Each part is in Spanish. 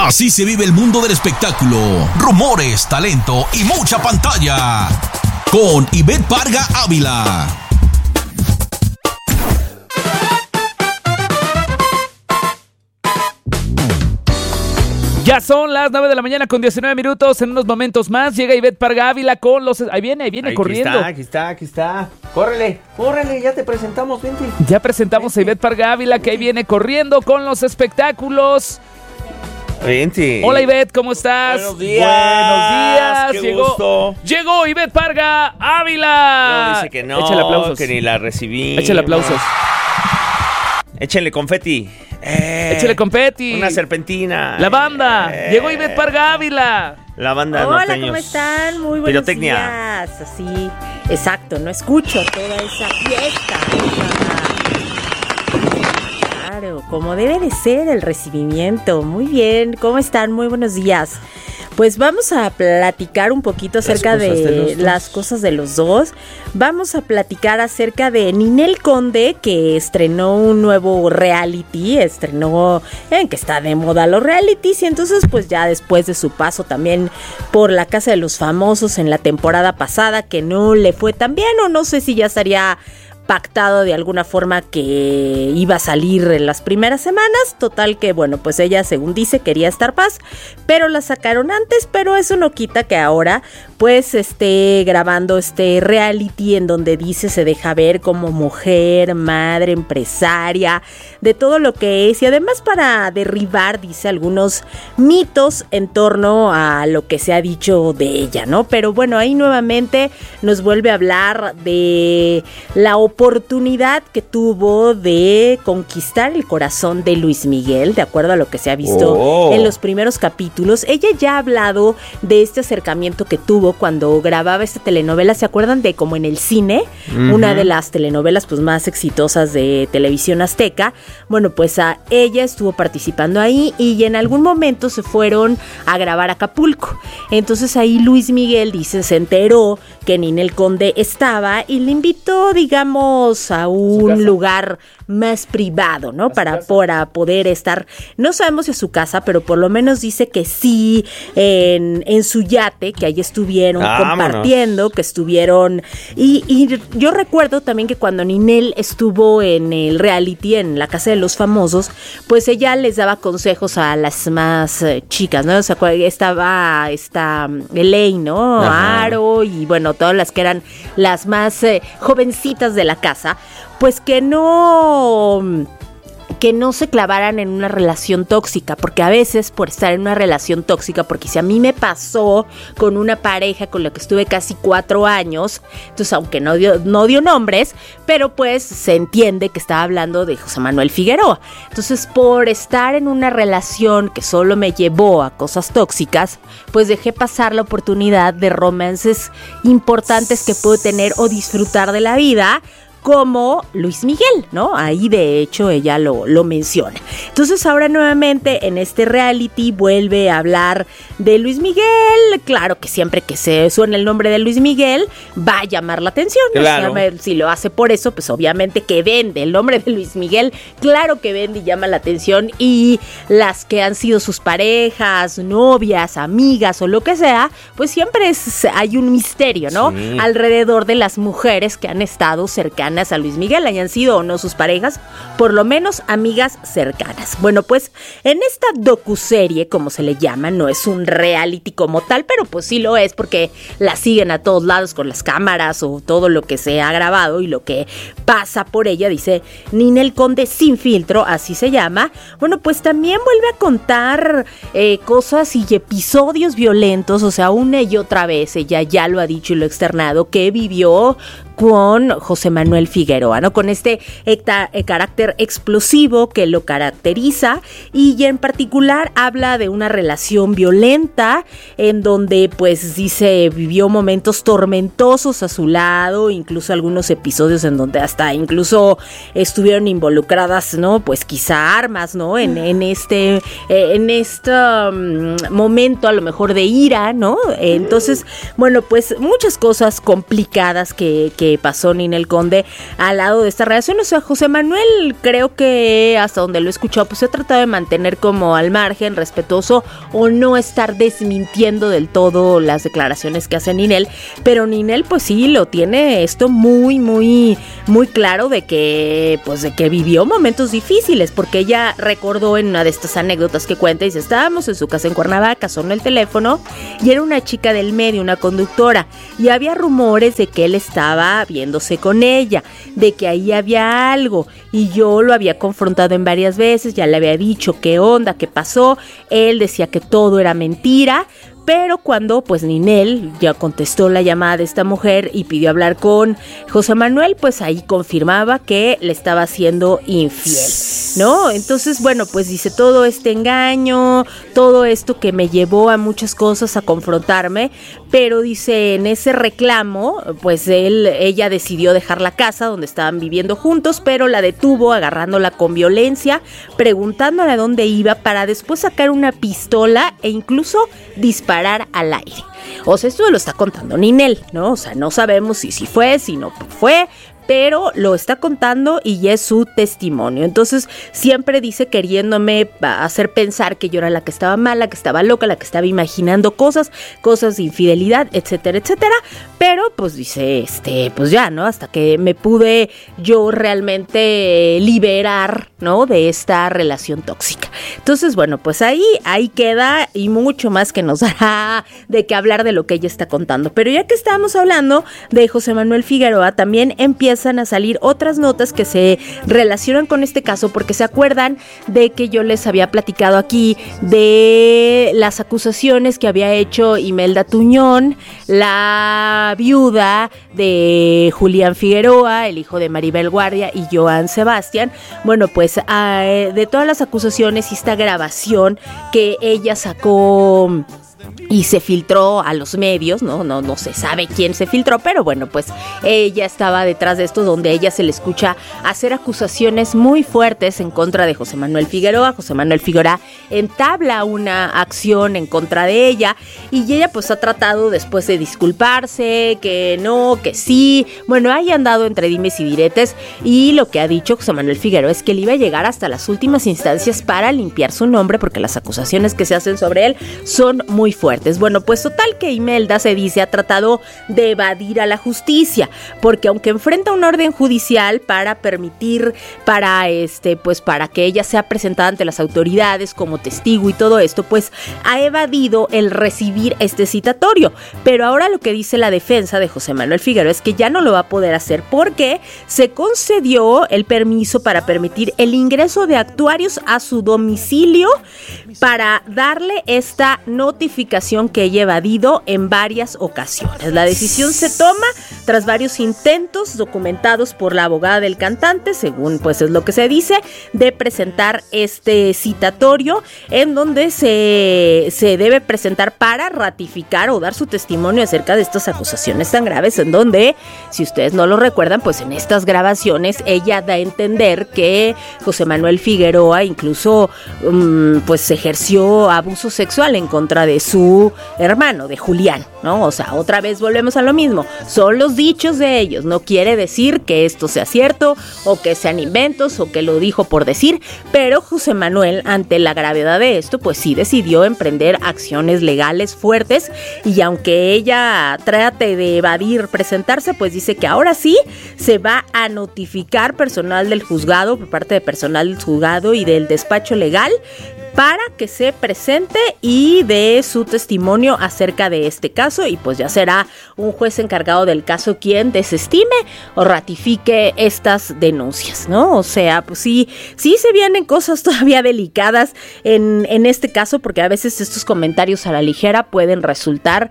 Así se vive el mundo del espectáculo. Rumores, talento y mucha pantalla. Con Ivette Parga Ávila. Ya son las 9 de la mañana con 19 minutos. En unos momentos más llega Ivette Parga Ávila con los... Ahí viene corriendo. Aquí está. Córrele, ya te presentamos, vente. Ya presentamos a Ivette Parga Ávila, que ahí viene corriendo con los espectáculos. Vente. Hola Ivette, ¿cómo estás? Buenos días. Qué gusto. Llegó Ivette Parga Ávila. No, dice que no, échale aplausos. que ni la recibí. Échale aplausos. Échenle confeti. Échale confeti. Una serpentina. La banda. Llegó Ivette Parga Ávila. La banda Hola, norteños. ¿cómo están? Muy buenos Pirotecnia. días. Así, exacto, no escucho toda esa fiesta. Claro, como debe de ser el recibimiento. Muy bien, ¿cómo están? Muy buenos días. Pues vamos a platicar un poquito acerca de las cosas de los dos. Vamos a platicar acerca de Ninel Conde, que estrenó un nuevo reality, que está de moda los realities, y entonces pues ya después de su paso también por la Casa de los Famosos en la temporada pasada, que no le fue tan bien, o no sé si ya estaría pactado de alguna forma que iba a salir en las primeras semanas. Total que bueno, pues ella según dice quería estar paz, pero la sacaron antes, pero eso no quita que ahora pues esté grabando este reality en donde dice se deja ver como mujer, madre, empresaria, de todo lo que es, y además para derribar, dice, algunos mitos en torno a lo que se ha dicho de ella, ¿no? Pero bueno, ahí nuevamente nos vuelve a hablar de la oportunidad que tuvo de conquistar el corazón de Luis Miguel, de acuerdo a lo que se ha visto en los primeros capítulos. Ella ya ha hablado de este acercamiento que tuvo cuando grababa esta telenovela, ¿se acuerdan de como en el cine? Uh-huh. Una de las telenovelas pues más exitosas de Televisión Azteca. Bueno, pues ella estuvo participando ahí y en algún momento se fueron a grabar a Acapulco. Entonces ahí Luis Miguel, dice, se enteró que Ninel Conde estaba y le invitó, digamos, a un lugar más privado, ¿no? Para poder estar, no sabemos si a su casa, pero por lo menos dice que sí, en su yate, que ahí estuvieron compartiendo, que estuvieron, y yo recuerdo también que cuando Ninel estuvo en el reality, en la Casa de los Famosos, pues ella les daba consejos a las más chicas, ¿no? O sea, estaba Elaine, ¿no? Ajá. Aro, y bueno, todas las que eran las más jovencitas de la casa, pues que no se clavaran en una relación tóxica, porque a veces por estar en una relación tóxica, porque si a mí me pasó con una pareja con la que estuve casi 4 años, entonces aunque no dio nombres, pero pues se entiende que estaba hablando de José Manuel Figueroa. Entonces por estar en una relación que solo me llevó a cosas tóxicas, pues dejé pasar la oportunidad de romances importantes que puedo tener o disfrutar de la vida, como Luis Miguel, ¿no? Ahí de hecho ella lo menciona. Entonces ahora nuevamente en este reality vuelve a hablar de Luis Miguel. Claro que siempre que se suene el nombre de Luis Miguel va a llamar la atención. Claro. O sea, si lo hace por eso, pues obviamente que vende el nombre de Luis Miguel. Claro que vende y llama la atención, y las que han sido sus parejas, novias, amigas o lo que sea, pues siempre hay un misterio, ¿no? Sí. Alrededor de las mujeres que han estado cercanas a Luis Miguel, hayan sido o no sus parejas, por lo menos amigas cercanas. Bueno, pues en esta docuserie, como se le llama, no es un reality como tal, pero pues sí lo es porque la siguen a todos lados con las cámaras o todo lo que se ha grabado y lo que pasa por ella, dice Ninel Conde Sin Filtro, así se llama. Bueno, pues también vuelve a contar cosas y episodios violentos, o sea, una y otra vez, ella ya lo ha dicho y lo ha externado, que vivió con José Manuel Figueroa, ¿no? Con este carácter explosivo que lo caracteriza, y en particular habla de una relación violenta en donde pues dice vivió momentos tormentosos a su lado, incluso algunos episodios en donde hasta incluso estuvieron involucradas, ¿no? Pues quizá armas, ¿no? En este momento a lo mejor de ira, ¿no? Entonces, bueno, pues muchas cosas complicadas que que pasó Ninel Conde al lado de esta relación. O sea, José Manuel, creo que hasta donde lo he escuchado, pues he tratado de mantener como al margen, respetuoso, o no estar desmintiendo del todo las declaraciones que hace Ninel, pero Ninel pues sí lo tiene esto muy, muy, muy claro de que vivió momentos difíciles, porque ella recordó en una de estas anécdotas que cuenta, dice, estábamos en su casa en Cuernavaca, sonó el teléfono y era una chica del medio, una conductora, y había rumores de que él estaba viéndose con ella, de que ahí había algo, y yo lo había confrontado en varias veces, ya le había dicho qué onda, qué pasó, él decía que todo era mentira. Pero cuando pues Ninel ya contestó la llamada de esta mujer y pidió hablar con José Manuel, pues ahí confirmaba que le estaba siendo infiel, ¿no? Entonces, bueno, pues dice, todo este engaño, todo esto que me llevó a muchas cosas, a confrontarme, pero dice, en ese reclamo, pues ella decidió dejar la casa donde estaban viviendo juntos, pero la detuvo agarrándola con violencia, preguntándole a dónde iba para después sacar una pistola e incluso disparar al aire. O sea, esto lo está contando Ninel, ¿no? O sea, no sabemos si fue, si no fue, pero lo está contando y es su testimonio. Entonces siempre dice, queriéndome hacer pensar que yo era la que estaba mala, que estaba loca, la que estaba imaginando cosas de infidelidad, etcétera, etcétera. Pero pues dice, pues ya, ¿no? Hasta que me pude yo realmente liberar, ¿no? De esta relación tóxica. Entonces, bueno, pues ahí queda, y mucho más que nos dará de qué hablar de lo que ella está contando. Pero ya que estamos hablando de José Manuel Figueroa, también empiezan a salir otras notas que se relacionan con este caso, porque se acuerdan de que yo les había platicado aquí de las acusaciones que había hecho Imelda Tuñón, la viuda de Julián Figueroa, el hijo de Maribel Guardia y Joan Sebastián. Bueno, pues de todas las acusaciones y esta grabación que ella sacó y se filtró a los medios, no se sabe quién se filtró, pero bueno, pues ella estaba detrás de esto, donde ella se le escucha hacer acusaciones muy fuertes en contra de José Manuel Figueroa. José Manuel Figueroa entabla una acción en contra de ella, y ella pues ha tratado después de disculparse, que no, que sí, bueno, ahí han dado entre dimes y diretes, y lo que ha dicho José Manuel Figueroa es que él iba a llegar hasta las últimas instancias para limpiar su nombre, porque las acusaciones que se hacen sobre él son muy fuertes. Bueno, pues total que Imelda, se dice, ha tratado de evadir a la justicia, porque aunque enfrenta un orden judicial para permitir, para que ella sea presentada ante las autoridades como testigo y todo esto, pues ha evadido el recibir este citatorio. Pero ahora lo que dice la defensa de José Manuel Figueroa es que ya no lo va a poder hacer, porque se concedió el permiso para permitir el ingreso de actuarios a su domicilio para darle esta notificación que ella ha evadido en varias ocasiones. La decisión se toma tras varios intentos documentados por la abogada del cantante, según pues es lo que se dice, de presentar este citatorio, en donde se debe presentar para ratificar o dar su testimonio acerca de estas acusaciones tan graves, en donde, si ustedes no lo recuerdan, pues en estas grabaciones ella da a entender que José Manuel Figueroa incluso pues ejerció abuso sexual en contra de su hermano, de Julián, ¿no? O sea, otra vez volvemos a lo mismo, son los dichos de ellos, no quiere decir que esto sea cierto o que sean inventos o que lo dijo por decir, pero José Manuel, ante la gravedad de esto, pues sí decidió emprender acciones legales fuertes, y aunque ella trate de evadir presentarse, pues dice que ahora sí se va a notificar personal del juzgado, por parte de personal del juzgado y del despacho legal, para que se presente y dé su testimonio acerca de este caso, y pues ya será un juez encargado del caso quien desestime o ratifique estas denuncias, ¿no? O sea, pues sí se vienen cosas todavía delicadas en este caso, porque a veces estos comentarios a la ligera pueden resultar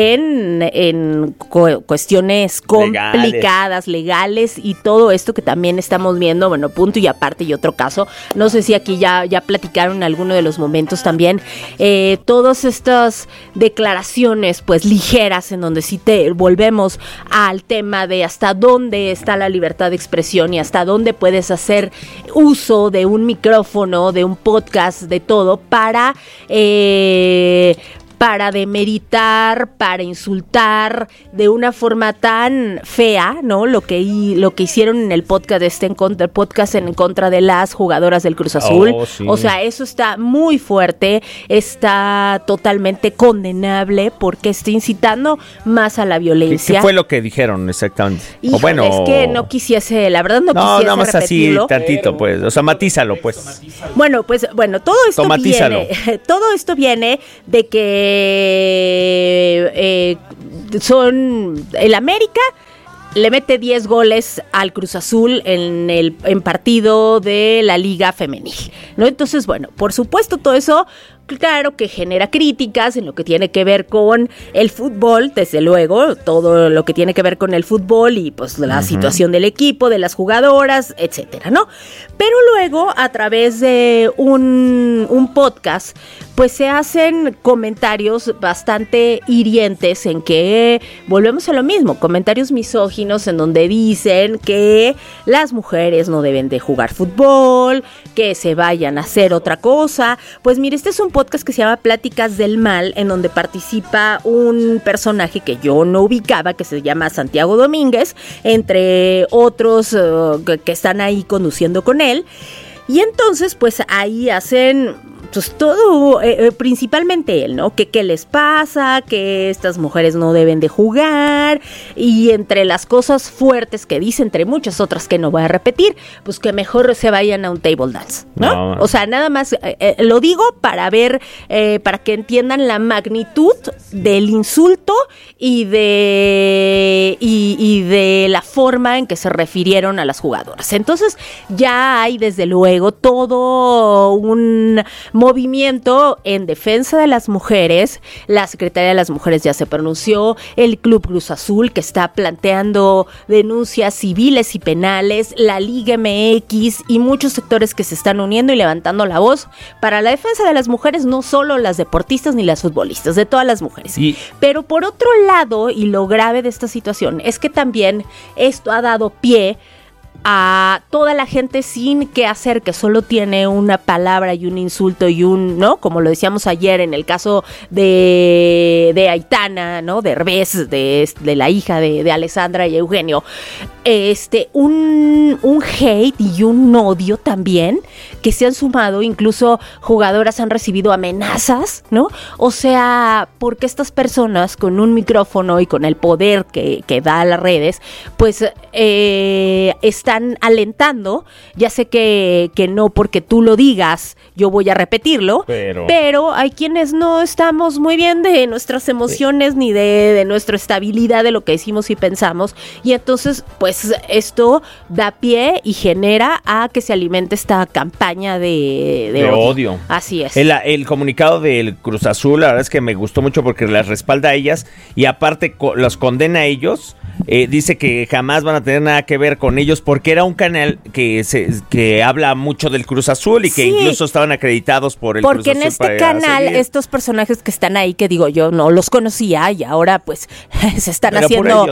en cuestiones complicadas, legales, y todo esto que también estamos viendo, bueno, punto y aparte, y otro caso, no sé si aquí ya platicaron alguno de los momentos también, todas estas declaraciones pues ligeras, en donde sí te volvemos al tema de hasta dónde está la libertad de expresión y hasta dónde puedes hacer uso de un micrófono, de un podcast, de todo, para para demeritar, para insultar de una forma tan fea, ¿no? Lo que hicieron en el podcast en contra de las jugadoras del Cruz Azul. Sí. O sea, eso está muy fuerte, está totalmente condenable porque está incitando más a la violencia. ¿Qué fue lo que dijeron exactamente? Híjole, es que no quisiese, la verdad no quisiese nada más repetirlo. así tantito, pues, o sea, matízalo, pues. Bueno, todo esto viene de que son el América le mete 10 goles al Cruz Azul en partido de la Liga Femenil, ¿no? Entonces, bueno, por supuesto todo eso claro que genera críticas en lo que tiene que ver con el fútbol, desde luego, todo lo que tiene que ver con el fútbol y pues la situación del equipo, de las jugadoras, etcétera, ¿no? Pero luego, a través de un podcast, pues se hacen comentarios bastante hirientes en que volvemos a lo mismo, comentarios misóginos en donde dicen que las mujeres no deben de jugar fútbol, que se vayan a hacer otra cosa. Pues mire, este es un podcast que se llama Pláticas del Mal, en donde participa un personaje que yo no ubicaba, que se llama Santiago Domínguez, entre otros que están ahí conduciendo con él. Y entonces, pues ahí hacen pues todo, principalmente él, ¿no? Que qué les pasa, que estas mujeres no deben de jugar, y entre las cosas fuertes que dice, entre muchas otras que no voy a repetir, pues que mejor se vayan a un table dance, ¿no? O sea, nada más lo digo para ver, para que entiendan la magnitud del insulto y de la forma en que se refirieron a las jugadoras. Entonces, ya hay desde luego todo un movimiento en defensa de las mujeres. La Secretaría de las Mujeres ya se pronunció, el Club Cruz Azul, que está planteando denuncias civiles y penales, la Liga MX y muchos sectores que se están uniendo y levantando la voz para la defensa de las mujeres, no solo las deportistas ni las futbolistas, de todas las mujeres. Pero por otro lado, y lo grave de esta situación, es que también esto ha dado pie a toda la gente sin qué hacer, que solo tiene una palabra y un insulto y ¿no? Como lo decíamos ayer en el caso de Aitana, ¿no? De Herbés, de la hija de Alessandra y Eugenio. Un hate y un odio también que se han sumado, incluso jugadoras han recibido amenazas, ¿no? O sea, porque estas personas con un micrófono y con el poder que da a las redes, pues están alentando, ya sé que no porque tú lo digas, yo voy a repetirlo, pero hay quienes no estamos muy bien de nuestras emociones ni de nuestra estabilidad, de lo que decimos y pensamos, y entonces pues esto da pie y genera a que se alimente esta campaña de odio. Así es. El comunicado del Cruz Azul, la verdad es que me gustó mucho porque las respalda a ellas y aparte los condena a ellos. Dice que jamás van a tener nada que ver con ellos porque era un canal que habla mucho del Cruz Azul y que incluso estaban acreditados por el Cruz Azul. Porque en este canal estos personajes que están ahí, que digo yo no los conocía y ahora pues se están haciendo,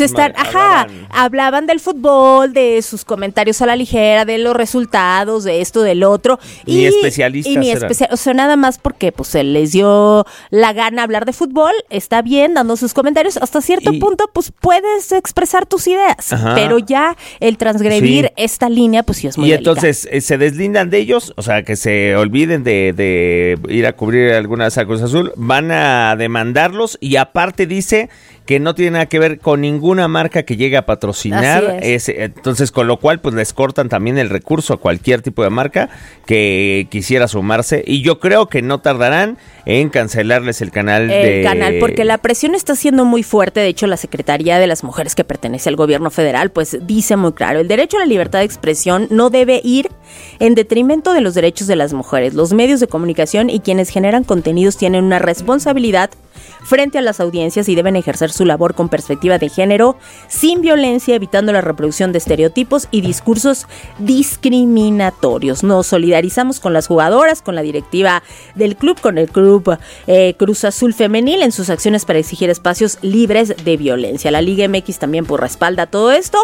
hablaban del fútbol, de sus comentarios a la ligera, de los resultados, de esto, del otro, ni especialistas, o sea, nada más porque pues se les dio la gana hablar de fútbol, está bien dando sus comentarios, hasta cierto punto pues puedes expresar tus ideas, pero ya el transgredir esta línea pues sí es muy delicado. Entonces se deslindan de ellos, o sea, que se olviden de ir a cubrir algunas a Cruz Azul, van a demandarlos y aparte dice que no tiene nada que ver con ninguna marca que llegue a patrocinar, entonces con lo cual pues les cortan también el recurso a cualquier tipo de marca que quisiera sumarse y yo creo que no tardarán en cancelarles el canal porque la presión está siendo muy fuerte. De hecho, la Secretaría de las Mujeres, que pertenece al gobierno federal, pues dice muy claro, el derecho a la libertad de expresión no debe ir en detrimento de los derechos de las mujeres. Los medios de comunicación y quienes generan contenidos tienen una responsabilidad frente a las audiencias y deben ejercer su labor con perspectiva de género, sin violencia, evitando la reproducción de estereotipos y discursos discriminatorios. Nos solidarizamos con las jugadoras, con la directiva del club, con el club Cruz Azul Femenil en sus acciones para exigir espacios libres de violencia. La Liga MX también pues respalda todo esto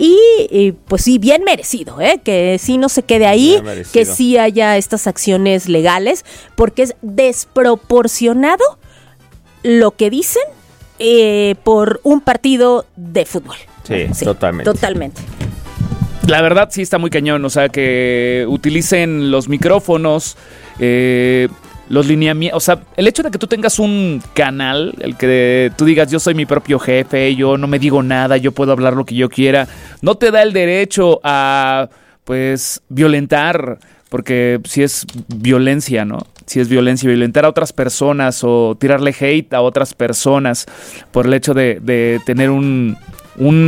y pues sí, bien merecido, que sí no se quede ahí, que sí haya estas acciones legales, porque es desproporcionado lo que dicen por un partido de fútbol. Sí, totalmente. La verdad sí está muy cañón, o sea, que utilicen los micrófonos, los lineamientos, o sea, el hecho de que tú tengas un canal, el que tú digas yo soy mi propio jefe, yo no me digo nada, yo puedo hablar lo que yo quiera, no te da el derecho a, pues, violentar, porque si es violencia, ¿no? Si es violencia, violentar a otras personas o tirarle hate a otras personas por el hecho de tener un